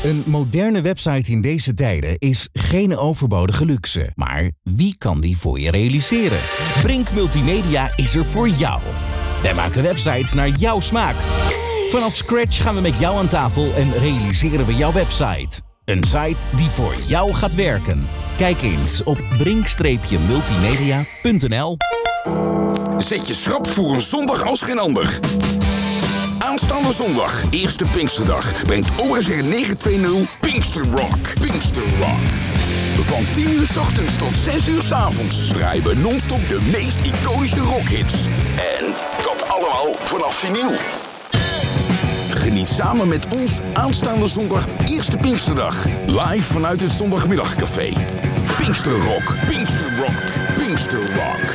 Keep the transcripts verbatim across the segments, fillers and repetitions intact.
Een moderne website in deze tijden is geen overbodige luxe. Maar wie kan die voor je realiseren? Brink Multimedia is er voor jou. Wij maken websites naar jouw smaak. Vanaf scratch gaan we met jou aan tafel en realiseren we jouw website. Een site die voor jou gaat werken. Kijk eens op brink multimedia punt n l. Zet je schrap voor een zondag als geen ander. Aanstaande zondag, eerste Pinksterdag, brengt O S R negenhonderdtwintig Pinkster Rock. Pinkster Rock. Van tien uur 's ochtends tot zes uur 's avonds draaien we non-stop de meest iconische rockhits. En dat allemaal vanaf vinyl. Geniet samen met ons aanstaande zondag, eerste Pinksterdag. Live vanuit het Zondagmiddagcafé. Pinkster Rock. Pinkster Rock. Pinkster Rock.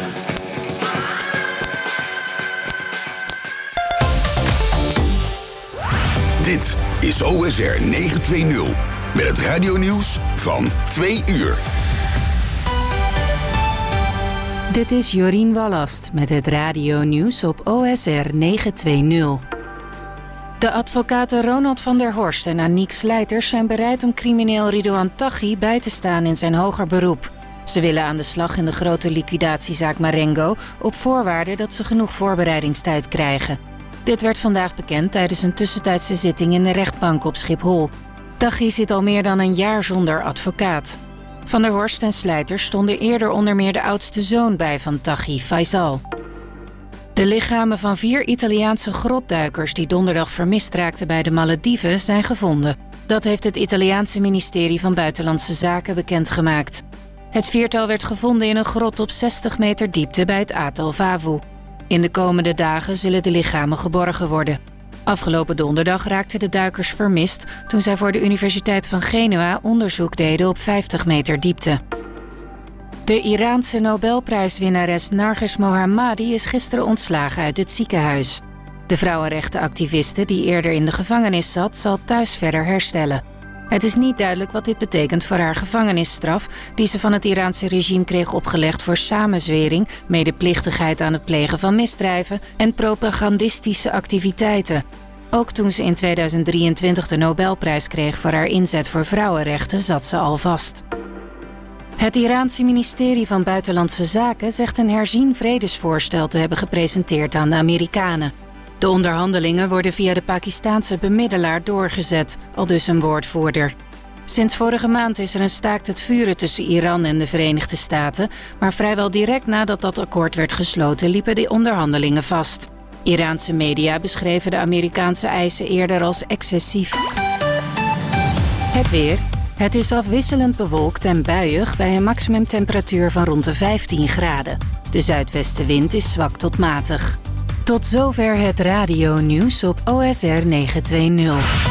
Dit is O S R negenhonderdtwintig met het radionieuws van twee uur. Dit is Jorien Wallast met het radionieuws op O S R negenhonderdtwintig. De advocaten Ronald van der Horst en Aniek Slijters zijn bereid om crimineel Ridouan Taghi bij te staan in zijn hoger beroep. Ze willen aan de slag in de grote liquidatiezaak Marengo op voorwaarde dat ze genoeg voorbereidingstijd krijgen. Dit werd vandaag bekend tijdens een tussentijdse zitting in de rechtbank op Schiphol. Taghi zit al meer dan een jaar zonder advocaat. Van der Horst en Slijters stonden eerder onder meer de oudste zoon bij van Taghi, Faisal. De lichamen van vier Italiaanse grotduikers die donderdag vermist raakten bij de Malediven zijn gevonden. Dat heeft het Italiaanse ministerie van Buitenlandse Zaken bekendgemaakt. Het viertal werd gevonden in een grot op zestig meter diepte bij het Atol Vavu. In de komende dagen zullen de lichamen geborgen worden. Afgelopen donderdag raakten de duikers vermist toen zij voor de Universiteit van Genua onderzoek deden op vijftig meter diepte. De Iraanse Nobelprijswinnares Narges Mohammadi is gisteren ontslagen uit het ziekenhuis. De vrouwenrechtenactiviste die eerder in de gevangenis zat, zal thuis verder herstellen. Het is niet duidelijk wat dit betekent voor haar gevangenisstraf die ze van het Iraanse regime kreeg opgelegd voor samenzwering, medeplichtigheid aan het plegen van misdrijven en propagandistische activiteiten. Ook toen ze in tweeduizend drieëntwintig de Nobelprijs kreeg voor haar inzet voor vrouwenrechten zat ze al vast. Het Iraanse ministerie van Buitenlandse Zaken zegt een herzien vredesvoorstel te hebben gepresenteerd aan de Amerikanen. De onderhandelingen worden via de Pakistaanse bemiddelaar doorgezet, aldus een woordvoerder. Sinds vorige maand is er een staakt het vuren tussen Iran en de Verenigde Staten, maar vrijwel direct nadat dat akkoord werd gesloten liepen de onderhandelingen vast. Iraanse media beschreven de Amerikaanse eisen eerder als excessief. Het weer. Het is afwisselend bewolkt en buiig bij een maximumtemperatuur van rond de vijftien graden. De zuidwestenwind is zwak tot matig. Tot zover het radionieuws op O S R negenhonderdtwintig.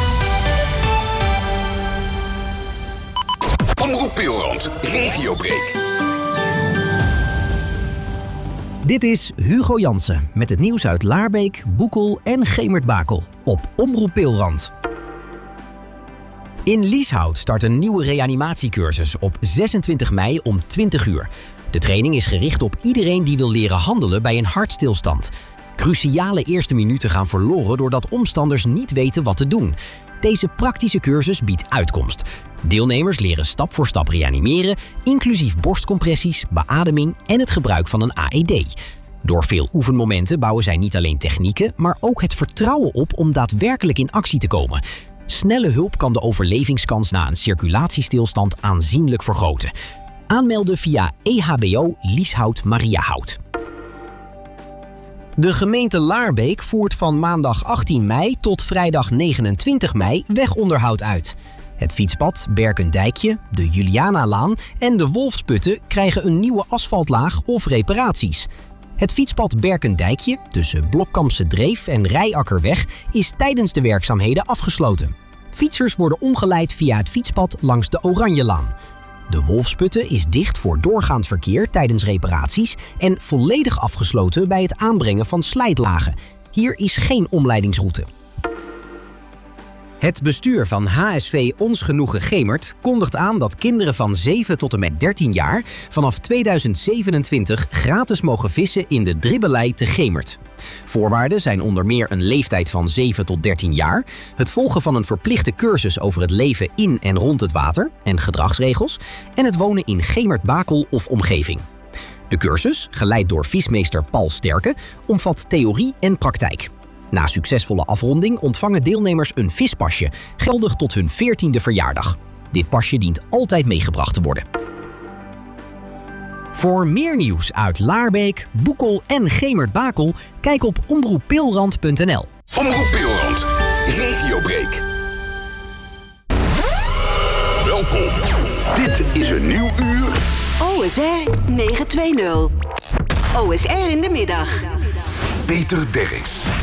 Omroep Pilrand, Regiobreak. Dit is Hugo Jansen met het nieuws uit Laarbeek, Boekel en Gemert-Bakel op Omroep Pilrand. In Lieshout start een nieuwe reanimatiecursus op zesentwintig mei om twintig uur. De training is gericht op iedereen die wil leren handelen bij een hartstilstand. Cruciale eerste minuten gaan verloren doordat omstanders niet weten wat te doen. Deze praktische cursus biedt uitkomst. Deelnemers leren stap voor stap reanimeren, inclusief borstcompressies, beademing en het gebruik van een A E D. Door veel oefenmomenten bouwen zij niet alleen technieken, maar ook het vertrouwen op om daadwerkelijk in actie te komen. Snelle hulp kan de overlevingskans na een circulatiestilstand aanzienlijk vergroten. Aanmelden via E H B O Lieshout Mariahout. De gemeente Laarbeek voert van maandag achttien mei tot vrijdag negenentwintig mei wegonderhoud uit. Het fietspad Berkendijkje, de Julianalaan en de Wolfsputten krijgen een nieuwe asfaltlaag of reparaties. Het fietspad Berkendijkje tussen Blokkampse Dreef en Rijakkerweg is tijdens de werkzaamheden afgesloten. Fietsers worden omgeleid via het fietspad langs de Oranjelaan. De Wolfsputten is dicht voor doorgaand verkeer tijdens reparaties en volledig afgesloten bij het aanbrengen van slijtlagen. Hier is geen omleidingsroute. Het bestuur van H S V Ons Genoegen Gemert kondigt aan dat kinderen van zeven tot en met dertien jaar vanaf tweeduizend zevenentwintig gratis mogen vissen in de Dribbelei te Gemert. Voorwaarden zijn onder meer een leeftijd van zeven tot dertien jaar, het volgen van een verplichte cursus over het leven in en rond het water en gedragsregels en het wonen in Gemert-Bakel of omgeving. De cursus, geleid door vismeester Paul Sterke, omvat theorie en praktijk. Na succesvolle afronding ontvangen deelnemers een vispasje, geldig tot hun veertiende verjaardag. Dit pasje dient altijd meegebracht te worden. Voor meer nieuws uit Laarbeek, Boekel en Gemert-Bakel, kijk op omroep pilrand punt n l. Omroep Pilrand, Regiobreak. Welkom. Dit is een nieuw uur. O S R negen twee nul. O S R in de middag. Peter Derks.